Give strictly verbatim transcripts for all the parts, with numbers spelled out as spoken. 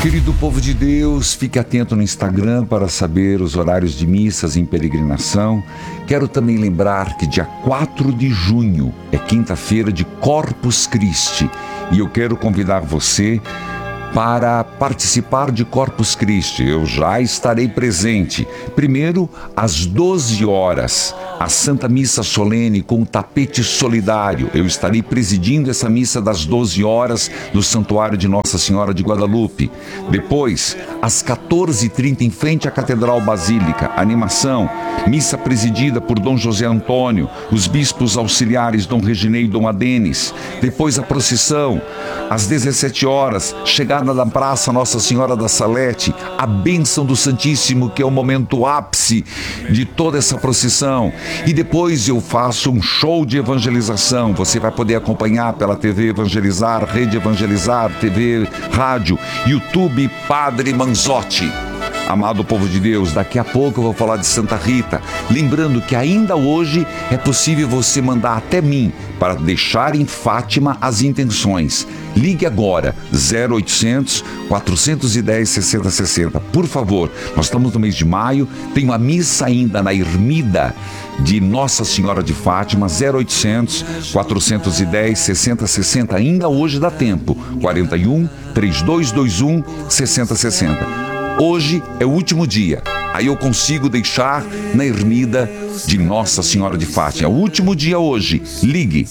Querido povo de Deus, fique atento no Instagram para saber os horários de missas em peregrinação. Quero também lembrar que dia quatro de junho é quinta-feira de Corpus Christi e eu quero convidar você para participar de Corpus Christi. Eu já estarei presente. Primeiro, às doze horas, a Santa Missa Solene com o tapete solidário. Eu estarei presidindo essa missa das doze horas no Santuário de Nossa Senhora de Guadalupe. Depois, às quatorze e trinta, em frente à Catedral Basílica, animação, missa presidida por Dom José Antônio, os bispos auxiliares Dom Reginei e Dom Adenis. Depois, a procissão. Às dezessete horas, chegada da Praça Nossa Senhora da Salete, a bênção do Santíssimo, que é o momento ápice de toda essa procissão. E depois eu faço um show de evangelização. Você vai poder acompanhar pela T V Evangelizar, Rede Evangelizar, T V, Rádio, YouTube Padre Manzotti. Amado povo de Deus, daqui a pouco eu vou falar de Santa Rita. Lembrando que ainda hoje é possível você mandar até mim para deixar em Fátima as intenções. Ligue agora, zero oitocentos, quatrocentos e dez, sessenta sessenta. Por favor, nós estamos no mês de maio, tem uma missa ainda na Ermida de Nossa Senhora de Fátima, zero oitocentos, quatrocentos e dez, sessenta sessenta. Ainda hoje dá tempo, quarenta e um, trinta e dois vinte e um, sessenta sessenta. Hoje é o último dia, aí eu consigo deixar na Ermida de Nossa Senhora de Fátima. É o último dia hoje, ligue.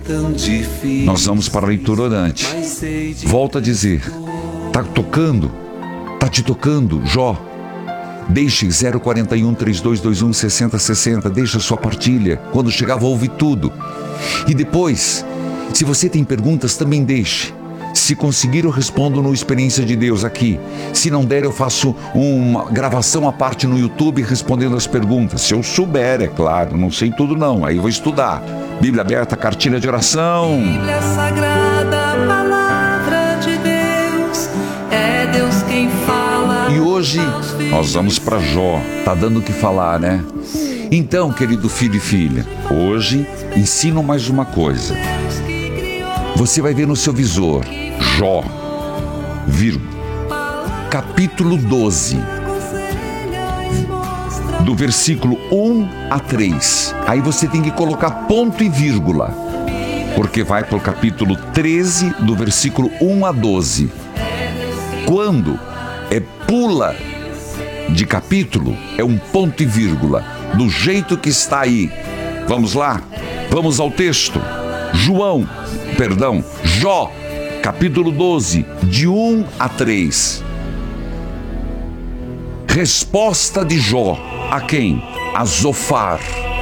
Nós vamos para a leitura orante. Volto a dizer, tá tocando? Tá te tocando, Jó? Deixe zero quarenta e um, trinta e dois vinte e um, sessenta sessenta, deixa a sua partilha. Quando chegar, vou ouvir tudo. E depois, se você tem perguntas, também deixe. Se conseguir, eu respondo no Experiência de Deus aqui. Se não der, eu faço uma gravação à parte no YouTube respondendo as perguntas. Se eu souber, é claro. Não sei tudo não, aí eu vou estudar. Bíblia aberta, cartilha de oração. Bíblia Sagrada, Palavra de Deus, é Deus quem fala. E hoje nós vamos para Jó. Tá dando o que falar, né? Então, querido filho e filha, hoje ensino mais uma coisa. Você vai ver no seu visor, Jó, vírgula, capítulo doze, do versículo um a três. Aí você tem que colocar ponto e vírgula, porque vai para o capítulo treze, do versículo um a doze. Quando é pula de capítulo, é um ponto e vírgula, do jeito que está aí. Vamos lá? Vamos ao texto. João, perdão, Jó, capítulo doze, de um a três. Resposta de Jó a quem? A Zofar,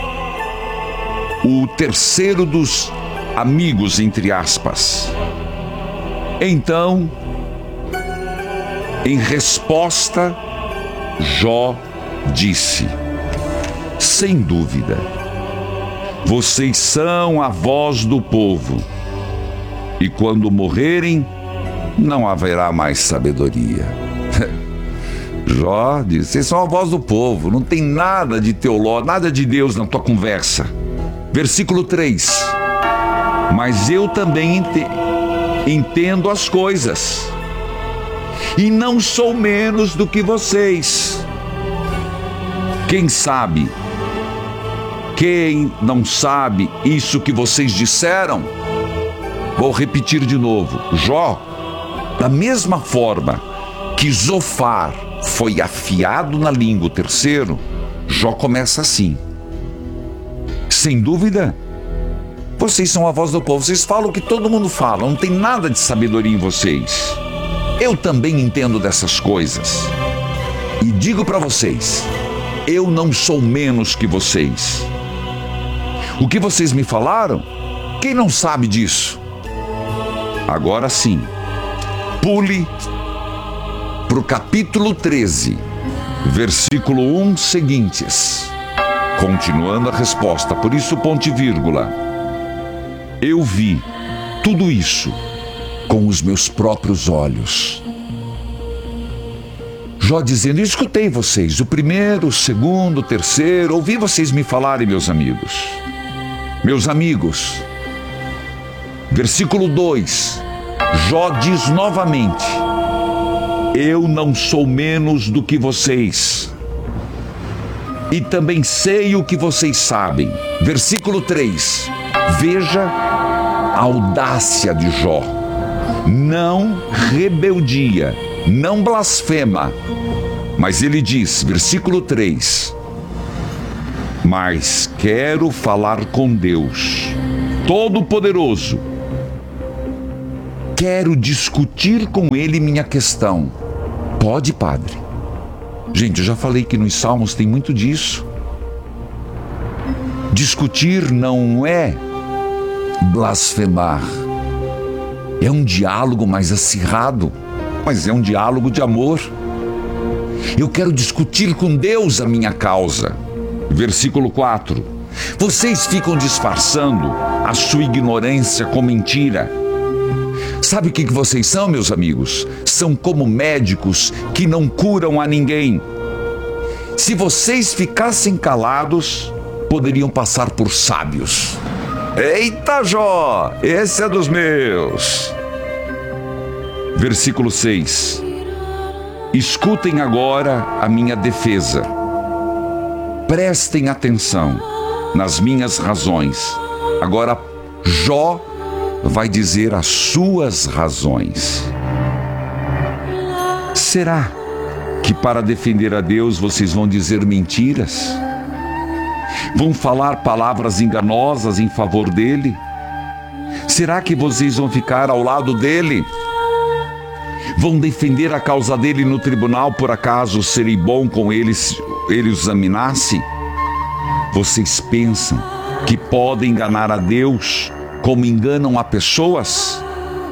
o terceiro dos amigos, entre aspas. Então, em resposta, Jó disse: sem dúvida, vocês são a voz do povo, e quando morrerem, não haverá mais sabedoria. Jó diz: vocês são a voz do povo, não tem nada de teológico, nada de Deus na tua conversa. Versículo três. Mas eu também ente- entendo as coisas, e não sou menos do que vocês. Quem sabe? Quem não sabe isso que vocês disseram? Vou repetir de novo. Jó, da mesma forma que Zofar foi afiado na língua, o terceiro, Jó começa assim: sem dúvida, vocês são a voz do povo. Vocês falam o que todo mundo fala, não tem nada de sabedoria em vocês. Eu também entendo dessas coisas. E digo para vocês, eu não sou menos que vocês. O que vocês me falaram? Quem não sabe disso? Agora sim, pule para o capítulo treze, versículo um seguintes. Continuando a resposta, por isso ponto e vírgula. Eu vi tudo isso com os meus próprios olhos. Jó dizendo: eu escutei vocês, o primeiro, o segundo, o terceiro, ouvi vocês me falarem, meus amigos. Meus amigos, versículo dois, Jó diz novamente: eu não sou menos do que vocês. E também sei o que vocês sabem. Versículo três. Veja a audácia de Jó. Não rebeldia, não blasfema. Mas ele diz, versículo três: mas quero falar com Deus Todo-Poderoso. Quero discutir com Ele minha questão. Pode, padre? Gente, eu já falei que nos Salmos tem muito disso. Discutir não é blasfemar. É um diálogo mais acirrado, mas é um diálogo de amor. Eu quero discutir com Deus a minha causa. Versículo quatro. Vocês ficam disfarçando a sua ignorância com mentira. Sabe o que vocês são, meus amigos? São como médicos que não curam a ninguém. Se vocês ficassem calados, poderiam passar por sábios. Eita, Jó, esse é dos meus. Versículo seis. Escutem agora a minha defesa. Prestem atenção nas minhas razões. Agora, Jó vai dizer as suas razões. Será que para defender a Deus vocês vão dizer mentiras? Vão falar palavras enganosas em favor dele? Será que vocês vão ficar ao lado dele? Vão defender a causa dele no tribunal, por acaso seria bom com ele se ele os examinasse? Vocês pensam que podem enganar a Deus como enganam a pessoas?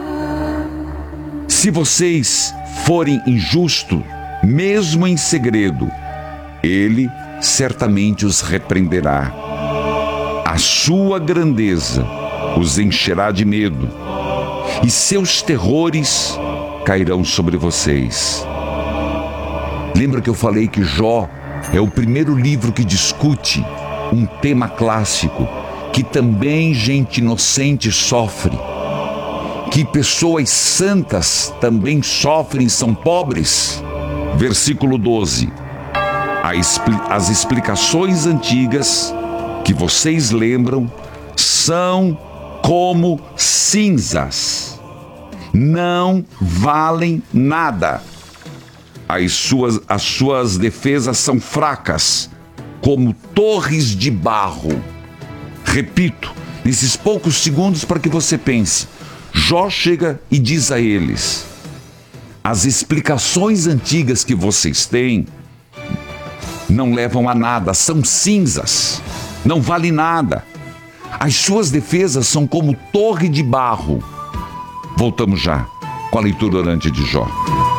Se vocês forem injustos, mesmo em segredo, ele certamente os repreenderá. A sua grandeza os encherá de medo, e seus terrores cairão sobre vocês. Lembra que eu falei que Jó é o primeiro livro que discute um tema clássico, que também gente inocente sofre, que pessoas santas também sofrem, são pobres? Versículo doze. As explicações antigas que vocês lembram são como cinzas, não valem nada. As suas, as suas defesas são fracas, como torres de barro. Repito, nesses poucos segundos para que você pense, Jó chega e diz a eles: as explicações antigas que vocês têm não levam a nada, são cinzas, não vale nada. As suas defesas são como torre de barro. Voltamos já com a leitura orante de Jó.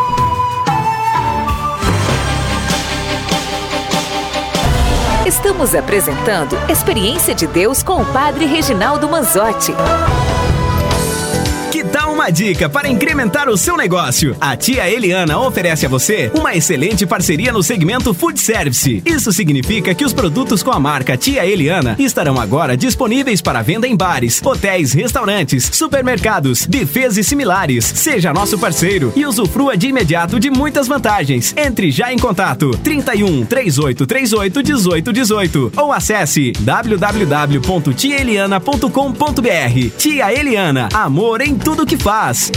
Estamos apresentando Experiência de Deus com o Padre Reginaldo Manzotti. Que tal uma dica para incrementar o seu negócio? A tia Eliana oferece a você uma excelente parceria no segmento Food Service. Isso significa que os produtos com a marca Tia Eliana estarão agora disponíveis para venda em bares, hotéis, restaurantes, supermercados, buffets e similares. Seja nosso parceiro e usufrua de imediato de muitas vantagens. Entre já em contato trinta e um, trinta e oito, trinta e oito, dezoito, dezoito ou acesse w w w ponto tia eliana ponto com ponto b r. Tia Eliana, amor em tudo que faz.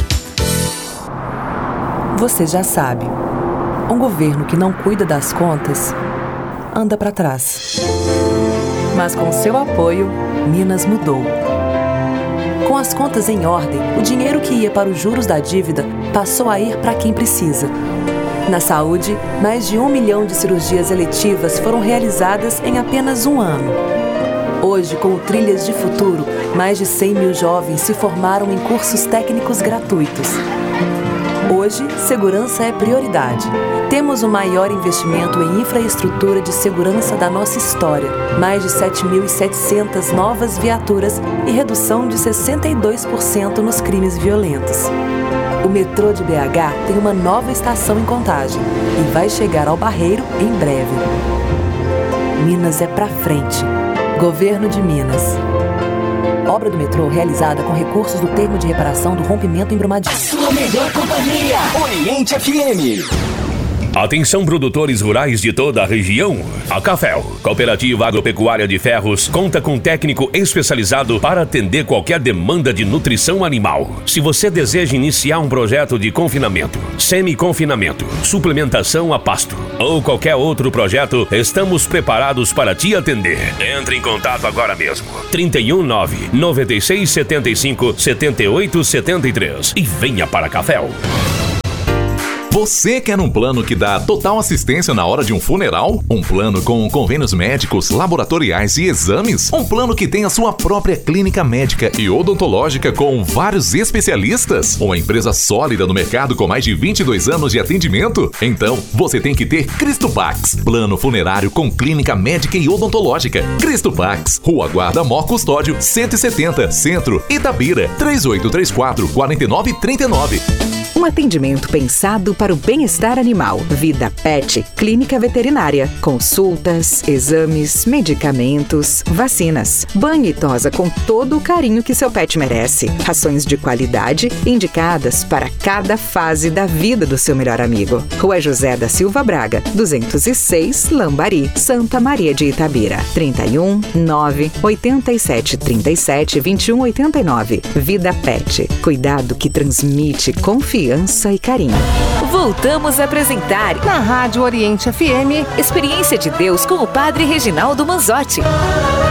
Você já sabe, um governo que não cuida das contas anda para trás. Mas com seu apoio, Minas mudou. Com as contas em ordem, o dinheiro que ia para os juros da dívida passou a ir para quem precisa. Na saúde, mais de um milhão de cirurgias eletivas foram realizadas em apenas um ano. Hoje, com o Trilhas de Futuro, mais de cem mil jovens se formaram em cursos técnicos gratuitos. Hoje, segurança é prioridade. Temos o maior investimento em infraestrutura de segurança da nossa história, mais de sete mil e setecentas novas viaturas e redução de sessenta e dois por cento nos crimes violentos. O metrô de B H tem uma nova estação em Contagem e vai chegar ao Barreiro em breve. Minas é pra frente. Governo de Minas. Obra do metrô realizada com recursos do termo de reparação do rompimento em Brumadinho. Sua melhor companhia, Oriente F M. Atenção, produtores rurais de toda a região. A Cafel, Cooperativa Agropecuária de Ferros, conta com técnico especializado para atender qualquer demanda de nutrição animal. Se você deseja iniciar um projeto de confinamento, semi-confinamento, suplementação a pasto ou qualquer outro projeto, estamos preparados para te atender. Entre em contato agora mesmo. trinta e um, nove, noventa e seis, setenta e cinco, setenta e oito, setenta e três e venha para a Cafel. Você quer um plano que dá total assistência na hora de um funeral? Um plano com convênios médicos, laboratoriais e exames? Um plano que tem a sua própria clínica médica e odontológica com vários especialistas? Uma empresa sólida no mercado com mais de vinte e dois anos de atendimento? Então, você tem que ter Cristopax, plano funerário com clínica médica e odontológica. Cristopax, Rua Guarda Mor Custódio, cento e setenta, Centro, Itabira, três oito três quatro, quatro nove três nove. Um atendimento pensado para o bem-estar animal. Vida Pet, clínica veterinária. Consultas, exames, medicamentos, vacinas. Banho e tosa com todo o carinho que seu pet merece. Rações de qualidade indicadas para cada fase da vida do seu melhor amigo. Rua José da Silva Braga, duzentos e seis, Lambari, Santa Maria de Itabira. trinta e um, nove, oitenta e sete, trinta e sete, vinte e um, oitenta e nove. Vida Pet, cuidado que transmite confiança e carinho. Voltamos a apresentar na Rádio Oriente F M Experiência de Deus com o Padre Reginaldo Manzotti.